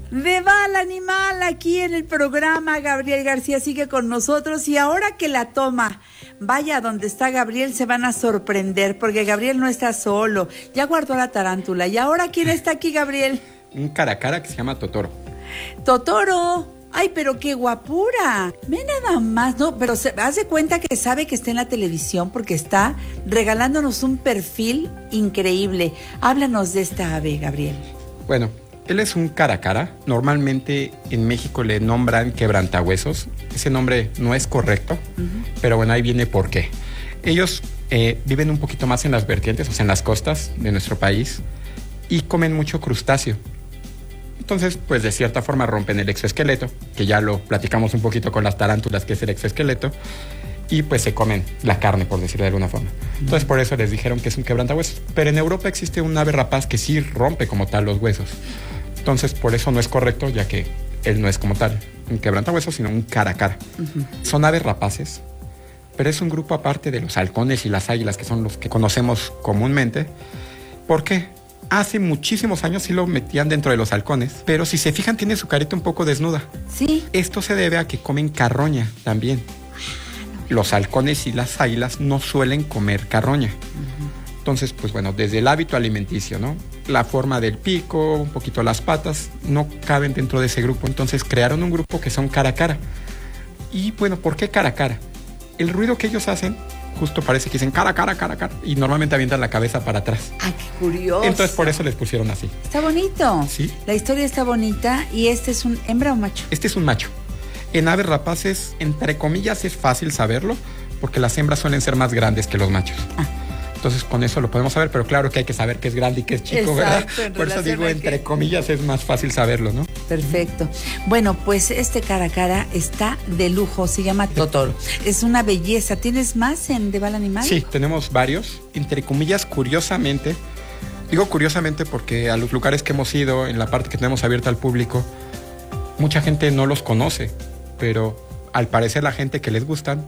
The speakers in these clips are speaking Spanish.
De Bala Animal, aquí en el programa. Gabriel García sigue con nosotros y ahora que la toma vaya donde está Gabriel se van a sorprender porque Gabriel no está solo, ya guardó la tarántula. ¿Y ahora quién está aquí, Gabriel? Un cara a cara que se llama Totoro. ¡Totoro! ¡Ay, pero qué guapura! Ve nada más, ¿no? Pero haz de cuenta que sabe que está en la televisión porque está regalándonos un perfil increíble. Háblanos de esta ave, Gabriel. Bueno, él es un cara a cara. Normalmente en México le nombran quebrantahuesos. Ese nombre no es correcto, pero bueno, ahí viene por qué. Ellos viven un poquito más en las vertientes, o sea, en las costas de nuestro país, y comen mucho crustáceo. Entonces, pues de cierta forma rompen el exoesqueleto, que ya lo platicamos un poquito con las tarántulas, que es el exoesqueleto, y pues se comen la carne, por decirlo de alguna forma. Entonces, por eso les dijeron que es un quebrantahuesos. Pero en Europa existe un ave rapaz que sí rompe como tal los huesos. Entonces, por eso no es correcto, ya que él no es como tal un quebrantahuesos, sino un cara a cara. Son aves rapaces, pero es un grupo aparte de los halcones y las águilas, que son los que conocemos comúnmente. ¿Por qué? Hace muchísimos años sí lo metían dentro de los halcones, pero si se fijan tiene su carita un poco desnuda. Sí. Esto se debe a que comen carroña también. Los halcones y las águilas no suelen comer carroña. Entonces, pues bueno, desde el hábito alimenticio, ¿no? La forma del pico, un poquito las patas, no caben dentro de ese grupo. Entonces crearon un grupo que son cara a cara. Y bueno, ¿por qué cara a cara? El ruido que ellos hacen justo parece que dicen cara, cara, cara, cara, y normalmente avientan la cabeza para atrás. ¡Ah, qué curioso! Entonces por eso les pusieron así. Está bonito. Sí. La historia está bonita. ¿Y este es un hembra o macho? Este es un macho. En aves rapaces, entre comillas, es fácil saberlo, porque las hembras suelen ser más grandes que los machos. Entonces con eso lo podemos saber, pero claro que hay que saber qué es grande y qué es chico, ¿verdad? Por eso digo, entre comillas, es más fácil saberlo, ¿no? Perfecto. Bueno, pues este cara a cara está de lujo, se llama Totoro. Es una belleza. ¿Tienes más en De Bala Animal? Sí, tenemos varios. Entre comillas, curiosamente, digo curiosamente porque a los lugares que hemos ido, en la parte que tenemos abierta al público, mucha gente no los conoce, pero al parecer la gente que les gustan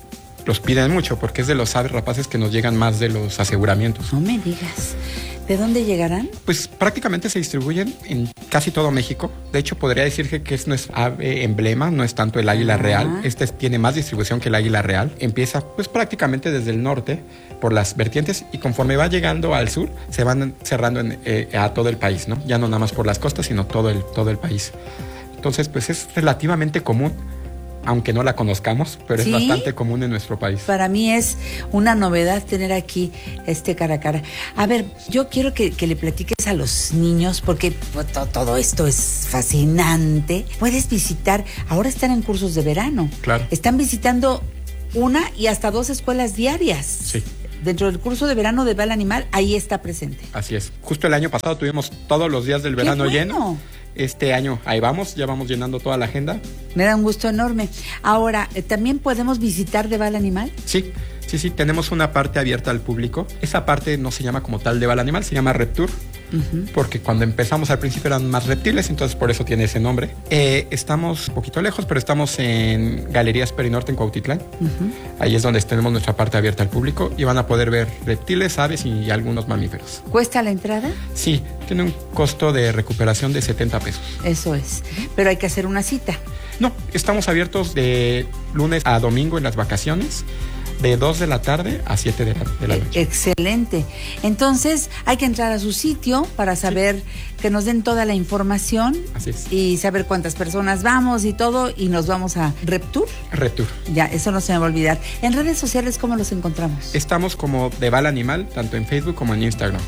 los piden mucho porque es de los aves rapaces que nos llegan más de los aseguramientos. No me digas. ¿De dónde llegarán? Pues prácticamente se distribuyen en casi todo México. De hecho, podría decir que es nuestro ave emblema, no es tanto el águila real. Este tiene más distribución que el águila real. Empieza pues prácticamente desde el norte por las vertientes y conforme va llegando al sur se van cerrando a todo el país, ¿no? Ya no nada más por las costas, sino todo el país. Entonces, pues es relativamente común, aunque no la conozcamos, pero ¿sí? Es bastante común en nuestro país. Para mí es una novedad tener aquí este cara a cara. A ver, yo quiero que le platiques a los niños, porque todo esto es fascinante. Puedes visitar, ahora están en cursos de verano. Claro. Están visitando 1 y hasta 2 escuelas diarias. Sí. Dentro del curso de verano de Bala Animal, ahí está presente. Así es. Justo el año pasado tuvimos todos los días del verano lleno. Este año ahí vamos, ya vamos llenando toda la agenda. Me da un gusto enorme. Ahora, ¿también podemos visitar De Bala Animal? Sí, tenemos una parte abierta al público. Esa parte no se llama como tal De Bala Animal, se llama Reptur. Porque cuando empezamos al principio eran más reptiles, entonces por eso tiene ese nombre. Estamos un poquito lejos, pero estamos en Galerías Perinorte en Cuautitlán. Ahí es donde tenemos nuestra parte abierta al público y van a poder ver reptiles, aves y algunos mamíferos. ¿Cuesta la entrada? Sí, tiene un costo de recuperación de 70 pesos. Eso es, pero hay que hacer una cita. No, estamos abiertos de lunes a domingo en las vacaciones, de 2 de la tarde a 7 de la noche. Excelente. Entonces hay que entrar a su sitio para saber que nos den toda la información. Así es. Y saber cuántas personas vamos y todo, y nos vamos a Reptur. Reptur. Ya, eso no se me va a olvidar. En redes sociales, ¿cómo los encontramos? Estamos como De Bala Animal, tanto en Facebook como en Instagram.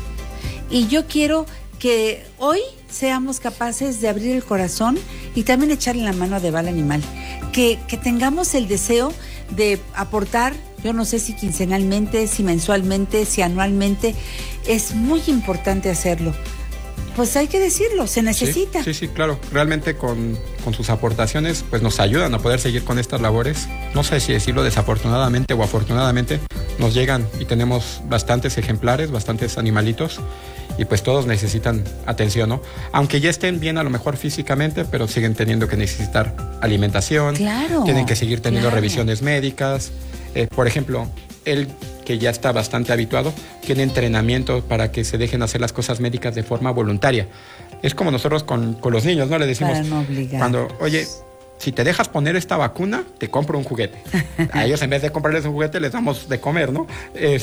Y yo quiero que hoy seamos capaces de abrir el corazón y también echarle la mano a De Bala Animal. Que tengamos el deseo de aportar, yo no sé si quincenalmente, si mensualmente, si anualmente. Es muy importante hacerlo. Pues hay que decirlo, se necesita. Sí, claro. Realmente con sus aportaciones pues nos ayudan a poder seguir con estas labores. No sé si decirlo desafortunadamente o afortunadamente, nos llegan y tenemos bastantes ejemplares, bastantes animalitos, y pues todos necesitan atención, ¿no? Aunque ya estén bien a lo mejor físicamente, pero siguen teniendo que necesitar alimentación. Claro. Tienen que seguir teniendo revisiones médicas. Por ejemplo, el que ya está bastante habituado, tiene entrenamiento para que se dejen hacer las cosas médicas de forma voluntaria. Es como nosotros con los niños, ¿no? Le decimos, para no obligar. Cuando, oye, si te dejas poner esta vacuna, te compro un juguete. A ellos, en vez de comprarles un juguete, les damos de comer, ¿no?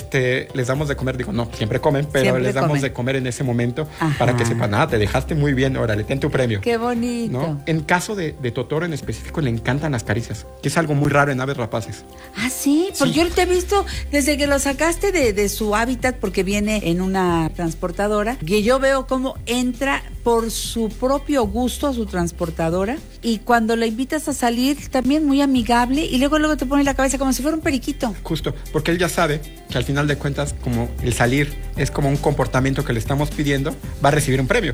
Les damos de comer, digo, no, siempre comen, pero siempre les damos comen de comer en ese momento. Ajá. Para que sepan, te dejaste muy bien, órale, ten tu premio. Qué bonito. ¿No? En caso de Totoro en específico, le encantan las caricias, que es algo muy raro en aves rapaces. Ah, sí, porque Sí. yo te he visto desde que lo sacaste de su hábitat, porque viene en una transportadora, que yo veo cómo entra por su propio gusto a su transportadora, y cuando la invitas a salir, también muy amigable, y luego te pone la cabeza como si fuera un periquito. Justo, porque él ya sabe que al final de cuentas, como el salir es como un comportamiento que le estamos pidiendo, va a recibir un premio.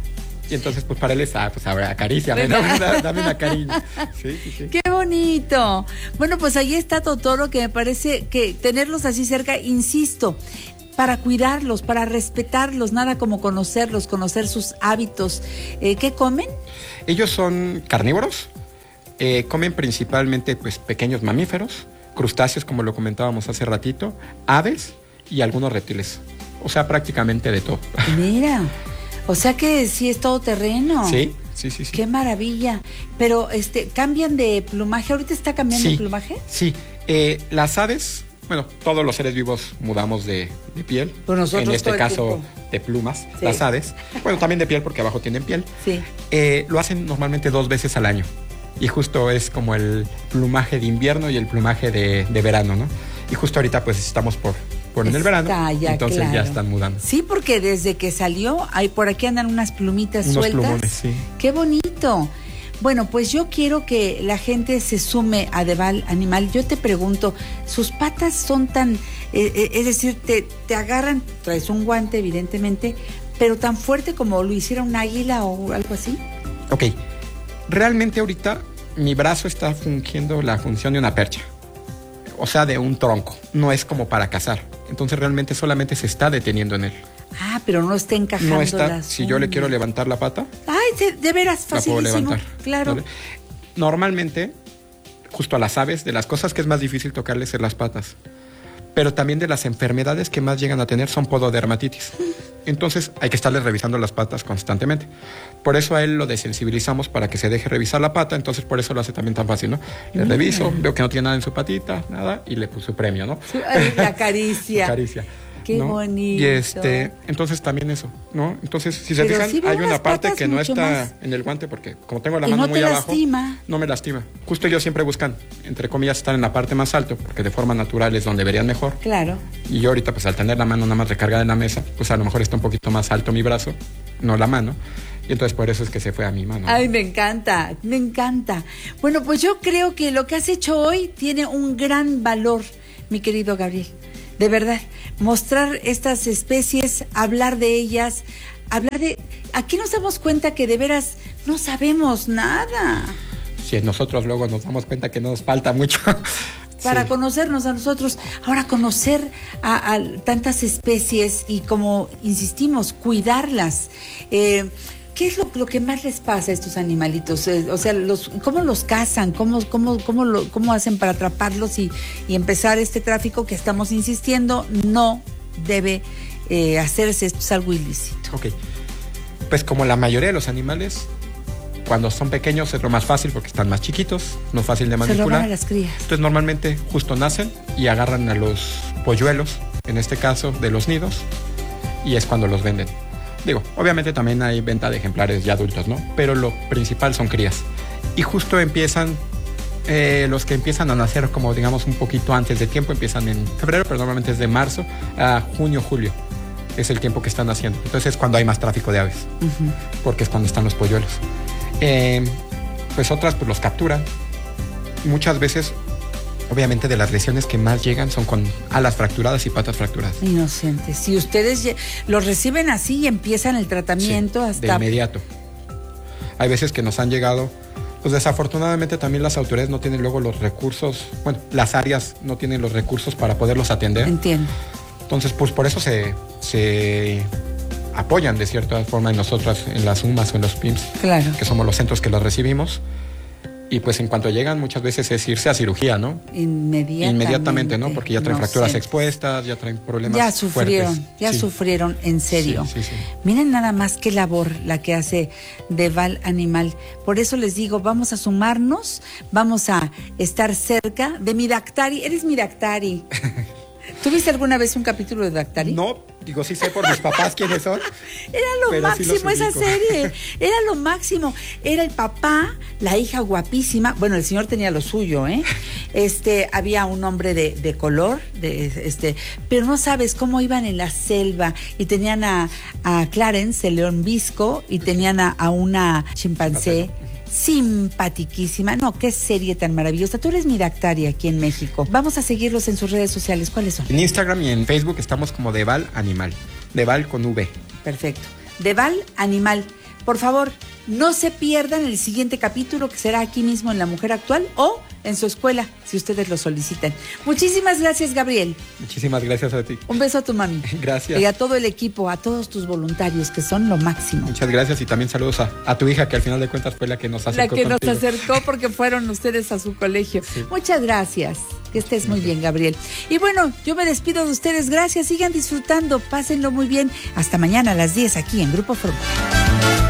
Y entonces, pues para él es, pues ahora acaríciame, ¿no? Dame una cariño. Sí, sí, sí. ¡Qué bonito! Bueno, pues ahí está Totoro, que me parece que tenerlos así cerca, insisto, para cuidarlos, para respetarlos, nada como conocerlos, conocer sus hábitos. ¿Qué comen? Ellos son carnívoros, comen principalmente pues pequeños mamíferos, crustáceos, como lo comentábamos hace ratito, aves y algunos reptiles. O sea, prácticamente de todo. Mira, o sea que sí es todo terreno. Sí, sí, sí, sí. Qué maravilla. Pero cambian de plumaje. ¿Ahorita está cambiando Sí, de plumaje? Sí. Las aves, bueno, todos los seres vivos mudamos de piel. Pues nosotros en este todo el caso, tiempo. de plumas. Sí. Las aves. Bueno, también de piel porque abajo tienen piel. Sí. Lo hacen normalmente 2 veces al año. Y justo es como el plumaje de invierno y el plumaje de verano, ¿no? Y justo ahorita pues estamos por en el verano, ya, entonces claro. ya están mudando. Sí, porque desde que salió, por aquí andan unas plumitas Unos sueltas. plumones, sí. ¡Qué bonito! Bueno, pues yo quiero que la gente se sume a Deval Animal. Yo te pregunto, ¿sus patas son tan, es decir, te agarran, traes un guante evidentemente, pero tan fuerte como lo hiciera un águila o algo así? Ok, realmente ahorita mi brazo está fungiendo la función de una percha, o sea, de un tronco, no es como para cazar, entonces realmente solamente se está deteniendo en él. Ah, pero no está encajando No está, las si yo le quiero levantar la pata, Ay, de veras, la puedo facilísimo. levantar. Claro. ¿Vale? Normalmente, justo a las aves, de las cosas que es más difícil tocarles es las patas. Pero también de las enfermedades que más llegan a tener son pododermatitis. Entonces hay que estarles revisando las patas constantemente. Por eso a él lo desensibilizamos para que se deje revisar la pata. Entonces por eso lo hace también tan fácil, ¿no? Le reviso, veo que no tiene nada en su patita, nada, y le puse su premio, ¿no? Ay, la caricia. Caricia. Qué ¿no? bonito. Y entonces también eso, ¿no? Entonces, si se Pero fijan, sí veo hay una las parte patas que no mucho está más. en el guante porque como tengo la Y mano no muy te abajo, lastima. no me lastima. Justo ellos siempre buscan, entre comillas, estar en la parte más alto porque de forma natural es donde verían mejor. Claro. Y yo ahorita, pues al tener la mano nada más recargada en la mesa, pues a lo mejor está un poquito más alto mi brazo, no la mano. Y entonces por eso es que se fue a mi mano. Ay, me encanta, me encanta. Bueno, pues yo creo que lo que has hecho hoy tiene un gran valor, mi querido Gabriel. De verdad, mostrar estas especies, hablar de ellas, Aquí nos damos cuenta que de veras no sabemos nada. Si nosotros luego nos damos cuenta que nos falta mucho. Para Sí. conocernos a nosotros. Ahora, conocer a tantas especies y, como insistimos, cuidarlas. ¿Qué es lo que más les pasa a estos animalitos? O sea, ¿cómo los cazan? ¿Cómo hacen para atraparlos y empezar este tráfico que estamos insistiendo? No debe hacerse, esto es algo ilícito. Ok. Pues como la mayoría de los animales, cuando son pequeños es lo más fácil porque están más chiquitos, no es fácil de Se manipular. roban a las crías. Entonces normalmente justo nacen y agarran a los polluelos, en este caso de los nidos, y es cuando los venden. Digo, obviamente también hay venta de ejemplares ya adultos, ¿no? Pero lo principal son crías. Y justo empiezan, los que empiezan a nacer como digamos un poquito antes de tiempo, empiezan en febrero, pero normalmente es de marzo a junio, julio. Es el tiempo que están haciendo. Entonces es cuando hay más tráfico de aves, porque es cuando están los polluelos. Pues otras pues los capturan. Muchas veces, obviamente de las lesiones que más llegan son con alas fracturadas y patas fracturadas. Inocentes. Si ustedes los reciben así y empiezan el tratamiento Sí, hasta... de inmediato. Hay veces que nos han llegado, pues desafortunadamente también las autoridades no tienen luego los recursos, bueno, las áreas no tienen los recursos para poderlos atender. Entiendo. Entonces, pues por eso se apoyan de cierta forma en nosotras, en las UMAS o en los PIMS, Claro. que somos los centros que las recibimos. Y pues en cuanto llegan muchas veces es irse a cirugía, ¿no? Inmediatamente, ¿no? Porque ya traen fracturas expuestas, ya traen problemas ya sufrieron, en serio. Sí. Miren nada más qué labor la que hace Deval Animal. Por eso les digo, vamos a sumarnos, vamos a estar cerca de mi Dactari. Eres mi Dactari. ¿Tuviste alguna vez un capítulo de Dactari? No, digo, sí sé por mis papás quiénes son. Era lo máximo esa serie, era lo máximo. Era el papá, la hija guapísima, bueno, el señor tenía lo suyo, había un hombre de color, pero no sabes cómo iban en la selva y tenían a Clarence, el león visco, y tenían a una chimpancé. Simpatiquísima. No, qué serie tan maravillosa. Tú eres mi Dactari aquí en México. Vamos a seguirlos en sus redes sociales. ¿Cuáles son? En Instagram y en Facebook estamos como Deval Animal. Deval con V. Perfecto. Deval Animal. Por favor, no se pierdan el siguiente capítulo, que será aquí mismo en La Mujer Actual o en su escuela, si ustedes lo solicitan. Muchísimas gracias, Gabriel. Muchísimas gracias a ti. Un beso a tu mami. Gracias. Y a todo el equipo, a todos tus voluntarios, que son lo máximo. Muchas gracias y también saludos a tu hija, que al final de cuentas fue la que nos acercó. Nos acercó porque fueron ustedes a su colegio. Sí. Muchas gracias. Que estés muy bien, Gabriel. Y bueno, yo me despido de ustedes. Gracias, sigan disfrutando, pásenlo muy bien. Hasta mañana a las 10 aquí en Grupo Fórmula.